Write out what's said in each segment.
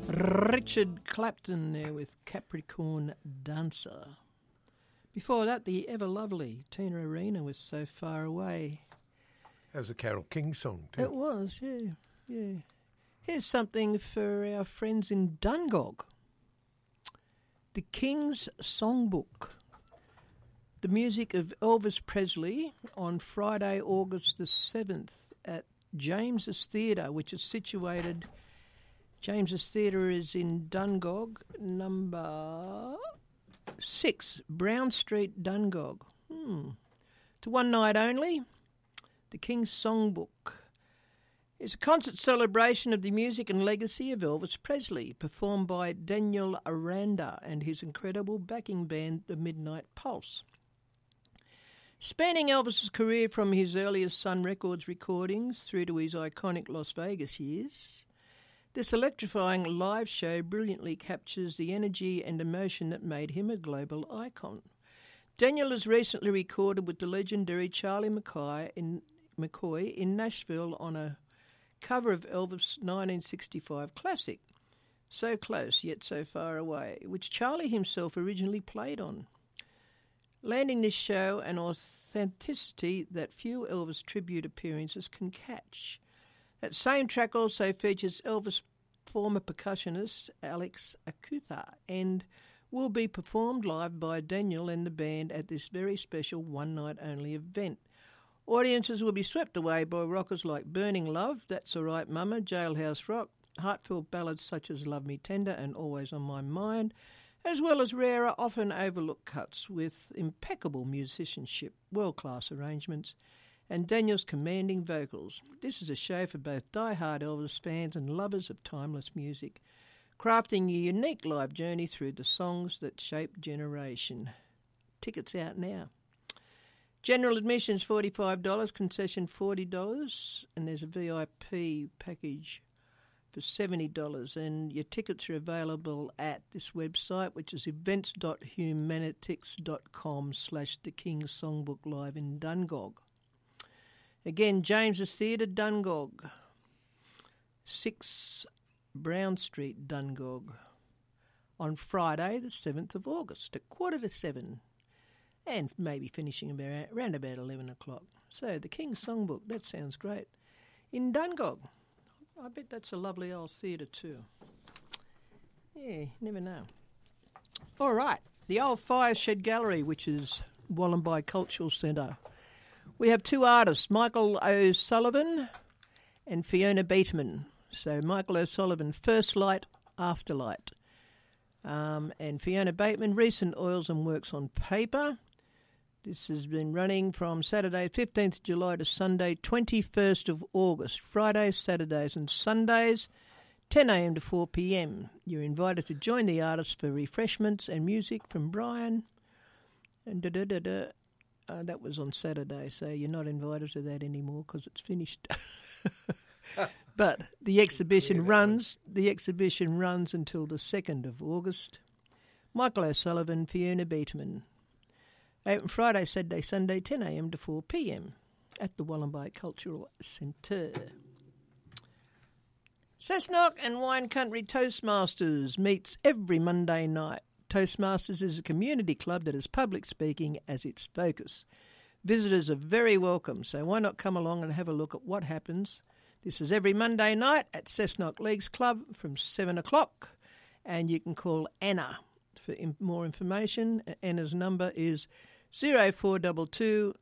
Richard Clapton there with Capricorn Dancer. Before that, the ever-lovely Tina Arena with So Far Away. That was a Carole King song, too. It was, yeah. Here's something for our friends in Dungog. The King's Songbook. The music of Elvis Presley on Friday, August the 7th at James's Theatre, which is situated... James's Theatre is in Dungog, number 6, Brown Street, Dungog. To one night only, the King's Songbook. It's a concert celebration of the music and legacy of Elvis Presley, performed by Daniel Aranda and his incredible backing band, the Midnight Pulse. Spanning Elvis's career from his earliest Sun Records recordings through to his iconic Las Vegas years, this electrifying live show brilliantly captures the energy and emotion that made him a global icon. Daniel has recently recorded with the legendary Charlie McCoy in Nashville on a cover of Elvis' 1965 classic, So Close Yet So Far Away, which Charlie himself originally played on, landing this show an authenticity that few Elvis tribute appearances can catch. That same track also features Elvis' former percussionist Alex Acutha and will be performed live by Daniel and the band at this very special one-night-only event. Audiences will be swept away by rockers like Burning Love, That's Alright Mama, Jailhouse Rock, heartfelt ballads such as Love Me Tender and Always on My Mind, as well as rarer, often overlooked cuts with impeccable musicianship, world-class arrangements, and Daniel's commanding vocals. This is a show for both die-hard Elvis fans and lovers of timeless music, crafting a unique live journey through the songs that shaped generation. Tickets out now. General admission's $45, concession $40, and there's a VIP package for $70, and your tickets are available at this website, which is events.humanitics.com/The King's Songbook Live in Dungog. Again, James's Theatre, Dungog, 6 Brown Street, Dungog, on Friday, the 7th of August, at 7:15, and maybe finishing around about 11 o'clock. So, the King's Songbook, that sounds great. In Dungog, I bet that's a lovely old theatre too. Yeah, never know. All right, the old Fireshed Gallery, which is Wollombi Cultural Centre. We have 2 artists, Michael O'Sullivan and Fiona Bateman. So Michael O'Sullivan, First Light, Afterlight. And Fiona Bateman, Recent Oils and Works on Paper. This has been running from Saturday 15th July to Sunday 21st of August. Fridays, Saturdays and Sundays, 10 a.m. to 4 p.m. You're invited to join the artists for refreshments and music from Brian. And that was on Saturday, so you're not invited to that anymore because it's finished. But the exhibition runs until the 2nd of August. Michael O'Sullivan, Fiona Bateman. Open Friday, Saturday, Sunday, 10 a.m. to 4 p.m. at the Wollombi Cultural Centre. Cessnock and Wine Country Toastmasters meets every Monday night. Toastmasters is a community club that has public speaking as its focus. Visitors are very welcome, so why not come along and have a look at what happens. This is every Monday night at Cessnock Leagues Club from 7 o'clock, and you can call Anna for more information. Anna's number is 0422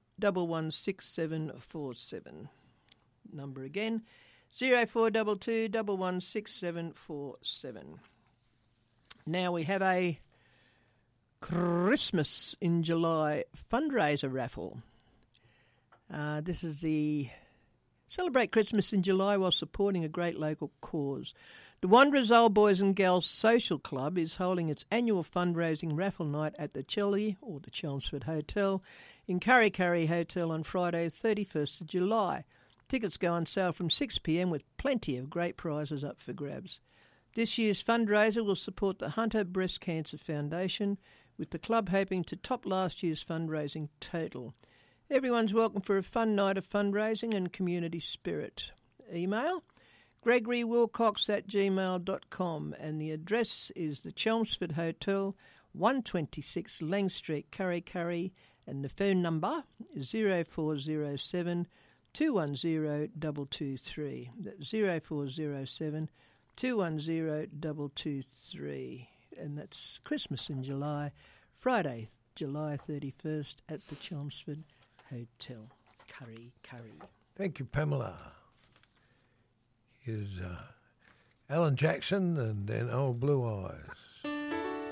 116747. Number again, 0422 116747. Now we have a Christmas in July fundraiser raffle. This is the Celebrate Christmas in July while supporting a great local cause. The Wanderers Old Boys and Girls Social Club is holding its annual fundraising raffle night at the Chelly, or the Chelmsford Hotel, in Curry Curry Hotel on Friday, 31st of July. Tickets go on sale from 6 p.m. with plenty of great prizes up for grabs. This year's fundraiser will support the Hunter Breast Cancer Foundation, with the club hoping to top last year's fundraising total. Everyone's welcome for a fun night of fundraising and community spirit. Email gregorywilcox@gmail.com, and the address is the Chelmsford Hotel, 126 Lang Street, Kurri Kurri, and the phone number is 0407 210 223. That's 0407 210 223. And that's Christmas in July, Friday, July 31st at the Chelmsford Hotel, Kurri Kurri. Thank you, Pamela. Here's Alan Jackson and then Old Blue Eyes.